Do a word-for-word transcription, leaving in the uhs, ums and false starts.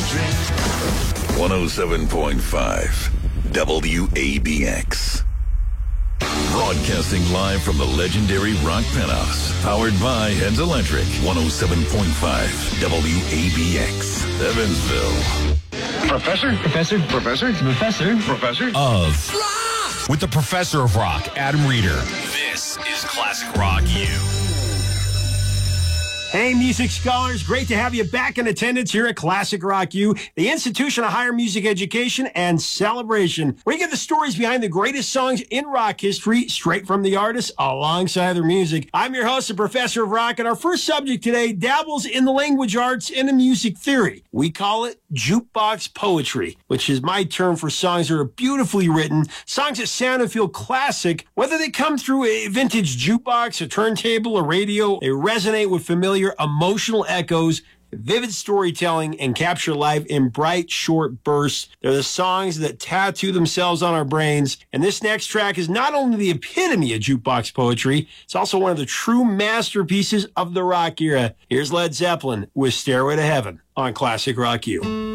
one oh seven point five W A B X. Broadcasting live from the legendary Rock Penthouse. Powered by Heads Electric. one oh seven point five W A B X. Evansville. Professor? Professor? Professor? Professor? Professor? Of rock! With the Professor of Rock, Adam Reeder. This is Classic Rock U. Hey, music scholars, great to have you back in attendance here at Classic Rock U, the institution of higher music education and celebration, where you get the stories behind the greatest songs in rock history, straight from the artists alongside their music. I'm your host, the Professor of Rock, and our first subject today dabbles in the language arts and in music theory. We call it jukebox poetry, which is my term for songs that are beautifully written, songs that sound and feel classic, whether they come through a vintage jukebox, a turntable, a radio, they resonate with familiar emotional echoes, vivid storytelling, and capture life in bright, short bursts. They're the songs that tattoo themselves on our brains. And this next track is not only the epitome of jukebox poetry, it's also one of the true masterpieces of the rock era. Here's Led Zeppelin with Stairway to Heaven on Classic Rock U.